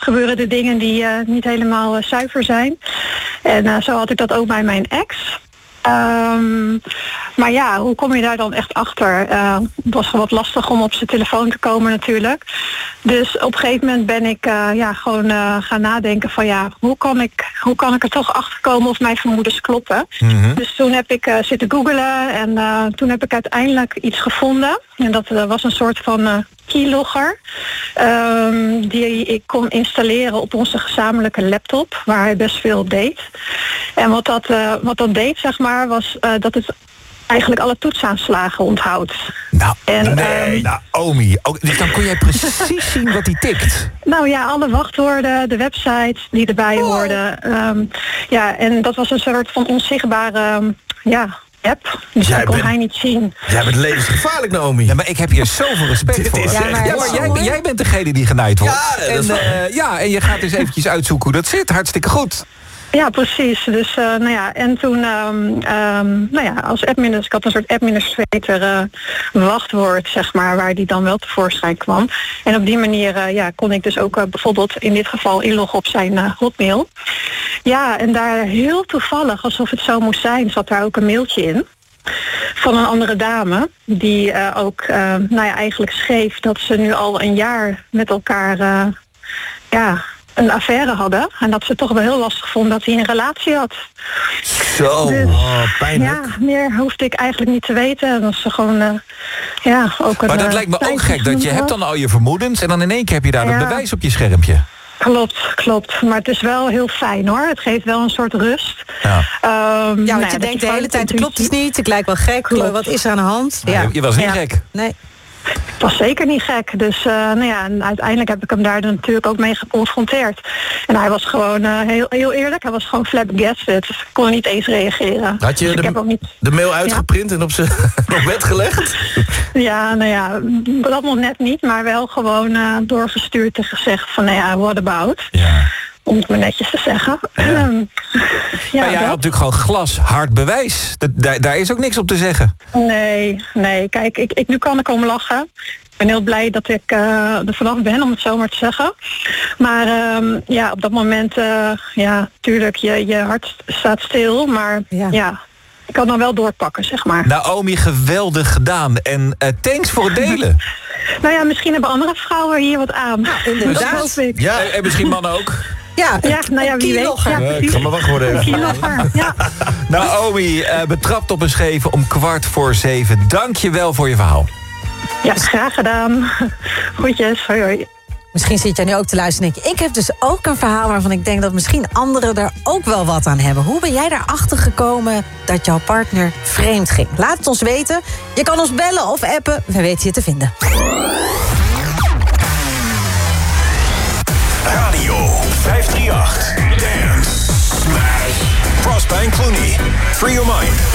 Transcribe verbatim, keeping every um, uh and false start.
gebeuren er dingen die uh, niet helemaal uh, zuiver zijn. En uh, zo had ik dat ook bij mijn ex. Um, maar ja, hoe kom je daar dan echt achter? Uh, het was wat lastig om op zijn telefoon te komen natuurlijk. Dus op een gegeven moment ben ik uh, ja, gewoon uh, gaan nadenken van ja, hoe kan ik, hoe kan ik er toch achter komen of mijn vermoedens kloppen? Mm-hmm. Dus toen heb ik uh, zitten googlen en uh, toen heb ik uiteindelijk iets gevonden. En dat uh, was een soort van uh, keylogger um, die ik kon installeren op onze gezamenlijke laptop, waar hij best veel deed. En wat dat, uh, wat dat deed, zeg maar, was uh, dat het eigenlijk alle toetsaanslagen onthoudt. Nou, en, nee, um, Naomi. Ook, dus dan kon jij precies zien wat hij tikt. Nou ja, alle wachtwoorden, de websites die erbij oh. hoorden. Um, ja, en dat was een soort van onzichtbare um, ja, app. Dus dat kon bent, hij niet zien. Jij bent levensgevaarlijk, Naomi. Ja, maar ik heb hier zoveel respect voor. Ja, maar, ja, maar jij, jij bent degene die genaaid wordt. Ja, en, uh, ja, en je gaat dus eventjes uitzoeken hoe dat zit. Hartstikke goed. Ja, precies. Dus, uh, nou ja, en toen, um, um, nou ja, als administrator, ik had een soort administrator uh, wachtwoord, zeg maar, waar die dan wel tevoorschijn kwam. En op die manier, uh, ja, kon ik dus ook uh, bijvoorbeeld in dit geval inloggen op zijn uh, hotmail. Ja, en daar heel toevallig, alsof het zo moest zijn, zat daar ook een mailtje in. Van een andere dame, die uh, ook, uh, nou ja, eigenlijk schreef dat ze nu al een jaar met elkaar, uh, ja... een affaire hadden. En dat ze toch wel heel lastig vonden dat hij een relatie had. Zo, dus, oh, pijnlijk. Ja, meer hoefde ik eigenlijk niet te weten. En dat ze gewoon, uh, ja, ook een... Maar dat uh, lijkt me ook gek, dat je hebt dan al je vermoedens en dan in één keer heb je daar ja. een bewijs op je schermpje. Klopt, klopt. Maar het is wel heel fijn, hoor. Het geeft wel een soort rust. Ja, um, ja want nou, je denkt je de hele tijd, klopt het niet, ik lijk wel gek, klopt. Wat is er aan de hand? Ja. Je, je was niet ja. gek. Nee. Het was zeker niet gek. Dus uh, nou ja, en uiteindelijk heb ik hem daar natuurlijk ook mee geconfronteerd. En hij was gewoon uh, heel, heel eerlijk. Hij was gewoon flabbergasted. Dus ik kon niet eens reageren. Had je dus de, ik heb ook niet... de mail uitgeprint ja. en op zijn op bed gelegd? Ja, nou ja, dat nog net niet. Maar wel gewoon uh, doorgestuurd en gezegd van, nou ja, what about? Ja. Om het maar netjes te zeggen. Ja. Um, ja, maar jij had natuurlijk gewoon glashard bewijs. Dat, daar, daar is ook niks op te zeggen. Nee, nee. Kijk, ik, ik, nu kan ik om lachen. Ik ben heel blij dat ik uh, er vanaf ben, om het zo maar te zeggen. Maar um, ja, op dat moment, uh, ja, tuurlijk, je, je hart staat stil. Maar ja... ja ik kan dan wel doorpakken, zeg maar. Naomi, geweldig gedaan. En uh, thanks voor het delen. Nou ja, misschien hebben andere vrouwen hier wat aan. Ja, inderdaad. Dat hoop ik. Ja, en misschien mannen ook. Ja, ja, nou ja, wie weet. Ja, ja, ik ga maar wachtwoorden even. Ja. Naomi, uh, betrapt op een scheven om kwart voor zeven. Dank je wel voor je verhaal. Ja, graag gedaan. Groetjes, hoi hoi. Misschien zit jij nu ook te luisteren en denk je, ik heb dus ook een verhaal waarvan ik denk dat misschien anderen er ook wel wat aan hebben. Hoe ben jij daarachter gekomen dat jouw partner vreemd ging? Laat het ons weten. Je kan ons bellen of appen. We weten je te vinden. Radio vijf drie acht. Dance. Smash. Frostbank Clooney. Free Your Mind.